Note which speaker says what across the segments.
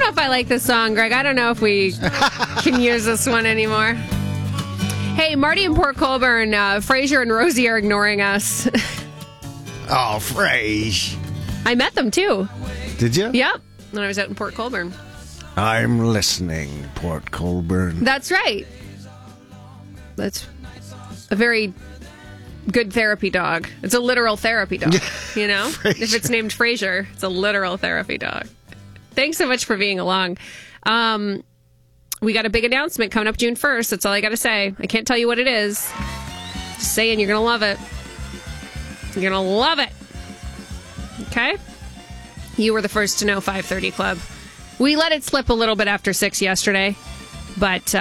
Speaker 1: know if I like this song, Greg. I don't know if we can use this one anymore. Hey, Marty in Port Colborne, Fraser and Rosie are ignoring us.
Speaker 2: Oh, Frage.
Speaker 1: I met them, too.
Speaker 2: Did you?
Speaker 1: Yep, when I was out in Port Colborne.
Speaker 2: I'm listening, Port Colborne.
Speaker 1: That's right. That's a very good therapy dog. It's a literal therapy dog, you know? If it's named Fraser, it's a literal therapy dog. Thanks so much for being along. We got a big announcement coming up June 1st. That's all I got to say. I can't tell you what it is. Just saying you're going to love it. You're going to love it. Okay? You were the first to know 5:30 Club. We let it slip a little bit after 6 yesterday, but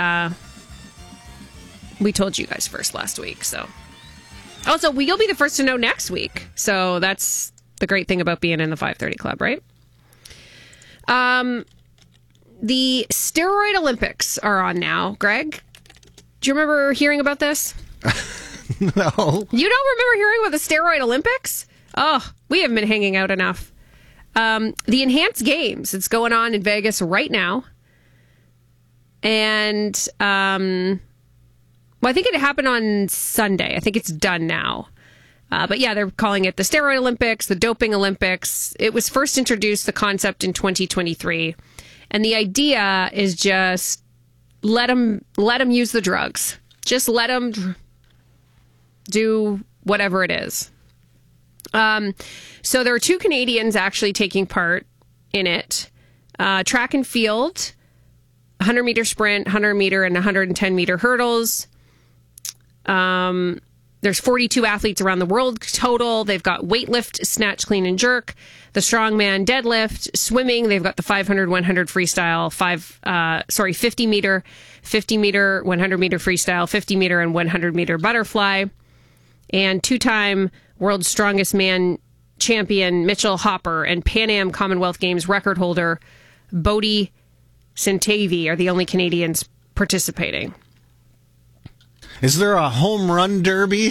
Speaker 1: we told you guys first last week. So, also, you'll be the first to know next week. So that's the great thing about being in the 5:30 Club, right? The steroid Olympics are on now. Greg, do you remember hearing about this?
Speaker 2: No.
Speaker 1: You don't remember hearing about the steroid Olympics? Oh, we haven't been hanging out enough. The Enhanced Games, it's going on in Vegas right now. And, well, I think it happened on Sunday. I think it's done now. But yeah, they're calling it the Steroid Olympics, the Doping Olympics. It was first introduced, the concept, in 2023. And the idea is just let them use the drugs. Just let them do whatever it is. So there are 2 Canadians actually taking part in it. Track and field, 100-meter sprint, 100-meter and 110-meter hurdles. There's 42 athletes around the world total. They've got weightlift, snatch, clean, and jerk, the strongman deadlift, swimming. They've got the 500, 100 freestyle, 50-meter, 50-meter, 100-meter freestyle, 50-meter, and 100-meter butterfly. And 2-time World's Strongest Man champion Mitchell Hopper and Pan Am Commonwealth Games record holder Bodhi Sentavi are the only Canadians participating.
Speaker 2: Is there a home run derby?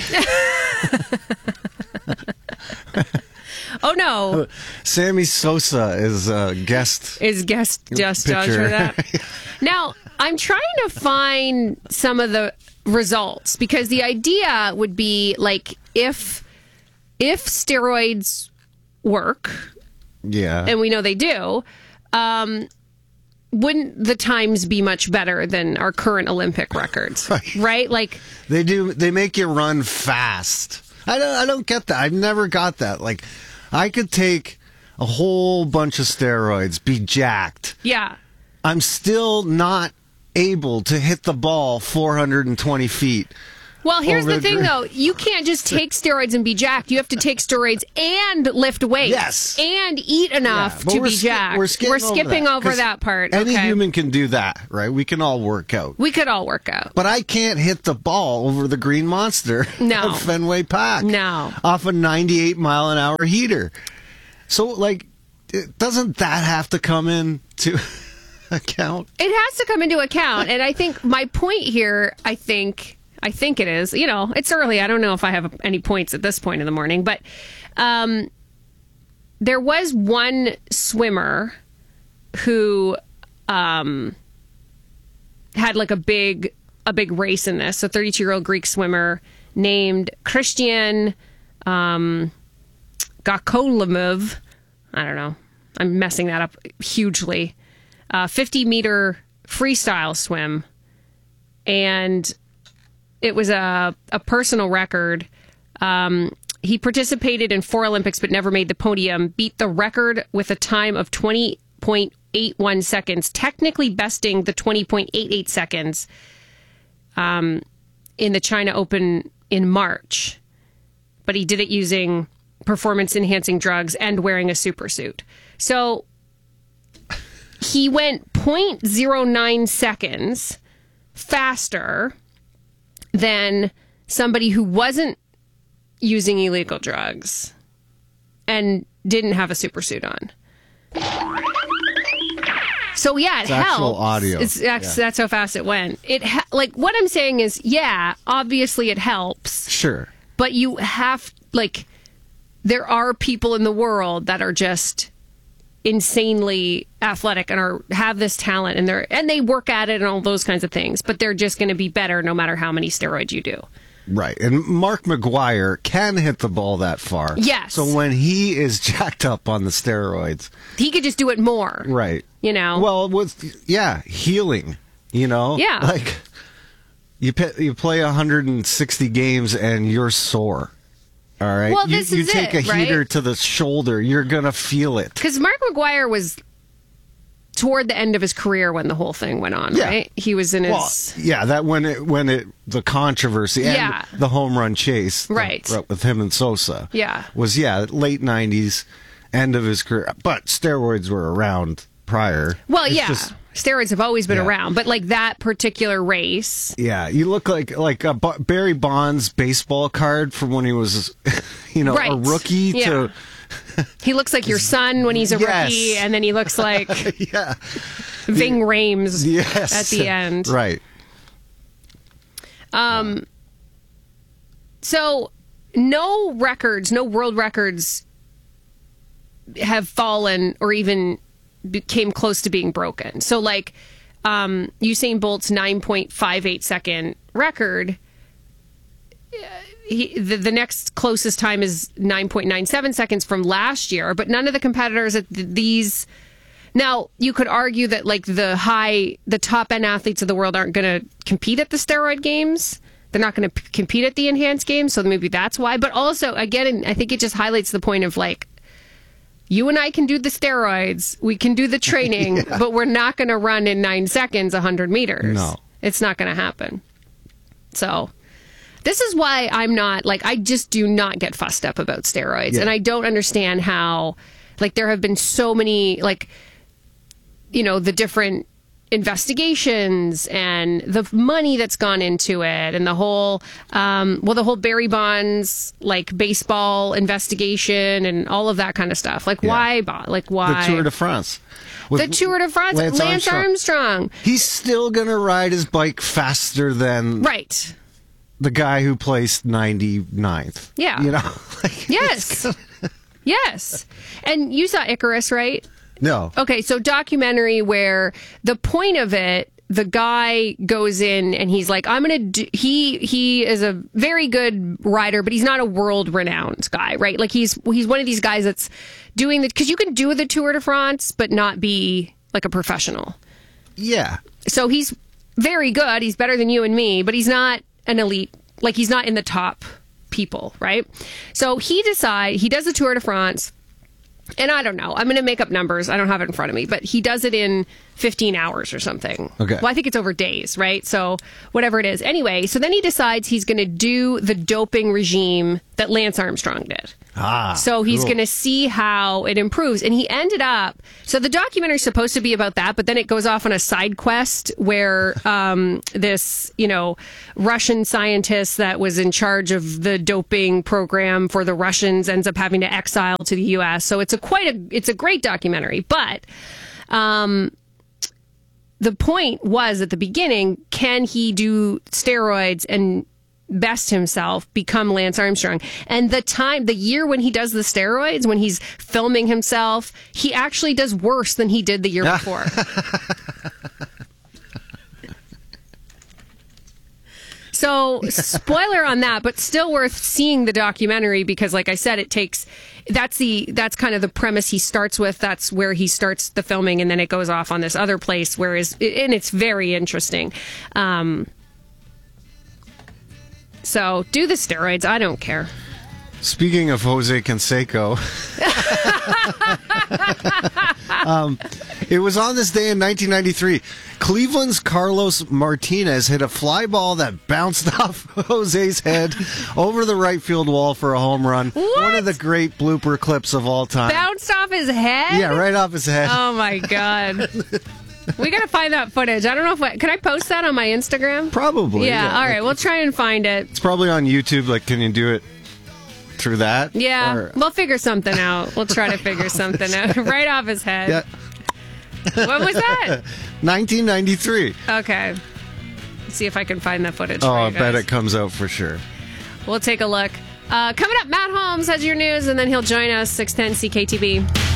Speaker 1: Oh, no.
Speaker 2: Sammy Sosa is a guest.
Speaker 1: Just judge for that. Now, I'm trying to find some of the results, because the idea would be like if steroids work,
Speaker 2: yeah,
Speaker 1: and we know they do, wouldn't the times be much better than our current Olympic records? Right? Like
Speaker 2: they do. They make you run fast. I don't get that. I've never got that. Like, I could take a whole bunch of steroids, be jacked.
Speaker 1: Yeah.
Speaker 2: I'm still not able to hit the ball 420 feet.
Speaker 1: Well, here's the thing, though. You can't just take steroids and be jacked. You have to take steroids and lift weights.
Speaker 2: Yes.
Speaker 1: And eat enough to be jacked.
Speaker 2: We're
Speaker 1: skipping over that part.
Speaker 2: Any
Speaker 1: okay.
Speaker 2: human can do that, right? We can all work out.
Speaker 1: We could all work out.
Speaker 2: But I can't hit the ball over the Green Monster at Fenway Park.
Speaker 1: No.
Speaker 2: Off a 98-mile-an-hour heater. So, like, doesn't that have to come in to account? It
Speaker 1: has to come into account. And I think my point here, I think it is, it's early. I don't know if I have any points at this point in the morning, but there was one swimmer who had like a big race in this. A 32-year-old Greek swimmer named Christian Gakolimov. I don't know. I'm messing that up hugely. 50-meter freestyle swim. And it was a personal record. He participated in 4 Olympics but never made the podium, beat the record with a time of 20.81 seconds, technically besting the 20.88 seconds in the China Open in March. But he did it using performance-enhancing drugs and wearing a supersuit. So he went 0.09 seconds faster than somebody who wasn't using illegal drugs and didn't have a supersuit on. So yeah, it helps.
Speaker 2: Actual audio.
Speaker 1: That's how fast it went. What I'm saying is, yeah, obviously it helps.
Speaker 2: Sure.
Speaker 1: But you have, there are people in the world that are just insanely athletic and have this talent and they work at it and all those kinds of things, but they're just going to be better no matter how many steroids you do.
Speaker 2: Right. And Mark McGuire can hit the ball that far.
Speaker 1: Yes.
Speaker 2: So when he is jacked up on the steroids,
Speaker 1: he could just do it more.
Speaker 2: Right.
Speaker 1: You know?
Speaker 2: Well, healing,
Speaker 1: Yeah.
Speaker 2: Like you play 160 games and you're sore. All right.
Speaker 1: Well,
Speaker 2: you take a heater to the shoulder, you're going to feel it.
Speaker 1: Because Mark McGuire was toward the end of his career when the whole thing went on, right? He was in his...
Speaker 2: that the controversy and the home run chase
Speaker 1: right.
Speaker 2: With him and Sosa was late 90s, end of his career. But steroids were around prior.
Speaker 1: Well, steroids have always been around, but like that particular race...
Speaker 2: Yeah, you look like a Barry Bonds baseball card from when he was, a rookie to...
Speaker 1: He looks like your son when he's a rookie, and then he looks like Ving Rhames at the end.
Speaker 2: Right.
Speaker 1: So no world records have fallen or even came close to being broken. So like Usain Bolt's 9.58 second record, the next closest time is 9.97 seconds from last year, but none of the competitors at these... Now, you could argue that like the top end athletes of the world aren't going to compete at the steroid games. They're not going to compete at the enhanced games, so maybe that's why. But also, again, I think it just highlights the point of like, you and I can do the steroids, we can do the training, but we're not going to run in 9 seconds 100 meters.
Speaker 2: No.
Speaker 1: It's not going to happen. So... This is why I'm not, I just do not get fussed up about steroids. Yeah. And I don't understand how, there have been so many, the different investigations and the money that's gone into it and the whole, the whole Barry Bonds, baseball investigation and all of that kind of stuff. Why? Why?
Speaker 2: The Tour de France.
Speaker 1: The Tour de France. Lance Armstrong.
Speaker 2: He's still going to ride his bike faster than...
Speaker 1: Right.
Speaker 2: The guy who placed 99th.
Speaker 1: Yeah. Yes. Yes. And you saw Icarus, right?
Speaker 2: No.
Speaker 1: Okay, so documentary where the point of it, the guy goes in and he's like, I'm going to do... He is a very good rider, but he's not a world-renowned guy, right? He's one of these guys that's doing the... Because you can do the Tour de France, but not be, a professional.
Speaker 2: Yeah.
Speaker 1: So he's very good. He's better than you and me, but he's not an elite, he's not in the top people, right? So he does the Tour de France, and I don't know, I'm going to make up numbers, I don't have it in front of me, but he does it in 15 hours or something.
Speaker 2: Okay.
Speaker 1: Well, I think it's over days, right? So whatever it is. Anyway, so then he decides he's going to do the doping regime that Lance Armstrong did. So he's going to see how it improves. And he ended up... So the documentary is supposed to be about that, but then it goes off on a side quest where this, Russian scientist that was in charge of the doping program for the Russians ends up having to exile to the U.S. So it's a great documentary. But the point was at the beginning, can he do steroids and best himself, become Lance Armstrong? And the year when he does the steroids, when he's filming himself, he actually does worse than he did the year before. So, spoiler on that, but still worth seeing the documentary because, like I said, that's kind of the premise he starts with. That's where he starts the filming, and then it goes off on this other place, and it's very interesting. So, do the steroids. I don't care.
Speaker 2: Speaking of Jose Canseco, it was on this day in 1993. Cleveland's Carlos Martinez hit a fly ball that bounced off Jose's head over the right field wall for a home run.
Speaker 1: What?
Speaker 2: One of the great blooper clips of all time.
Speaker 1: Bounced off his head?
Speaker 2: Yeah, right off his head.
Speaker 1: Oh, my God. We got to find that footage. I don't know if can I post that on my Instagram?
Speaker 2: Probably.
Speaker 1: Yeah, all right. We'll try and find it.
Speaker 2: It's probably on YouTube. Can you do it through that?
Speaker 1: Yeah, we'll figure something out. We'll try to figure something out. Right off his head.
Speaker 2: Yeah.
Speaker 1: What was that?
Speaker 2: 1993.
Speaker 1: Okay. Let's see if I can find that footage.
Speaker 2: Oh, I bet it comes out for sure.
Speaker 1: We'll take a look. Coming up, Matt Holmes has your news, and then he'll join us, 610 CKTB.